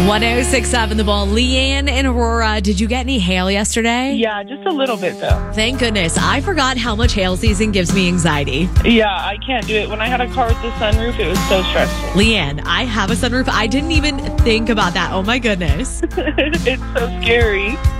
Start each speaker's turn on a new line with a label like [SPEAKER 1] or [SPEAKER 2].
[SPEAKER 1] 106.7 The Ball. Leanne and Aurora, did you get any hail yesterday?
[SPEAKER 2] Yeah, just a little bit though.
[SPEAKER 1] Thank goodness. I forgot how much hail season gives me anxiety.
[SPEAKER 2] Yeah, I can't do it. When I had a car with the sunroof, it was so stressful.
[SPEAKER 1] Leanne, I have a sunroof. I didn't even think about that. Oh my goodness.
[SPEAKER 2] It's so scary.